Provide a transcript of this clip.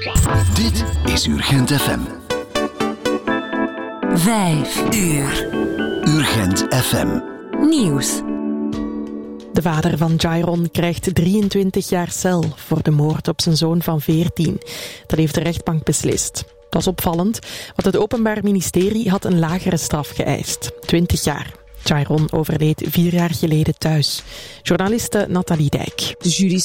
Dit is Urgent FM. 5 uur. Urgent FM. Nieuws. De vader van Jairon krijgt 23 jaar cel voor de moord op zijn zoon van 14. Dat heeft de rechtbank beslist. Dat is opvallend, want het Openbaar Ministerie had een lagere straf geëist. 20 jaar. Jairon overleed 4 jaar geleden thuis. Journaliste Nathalie Dijk. De jury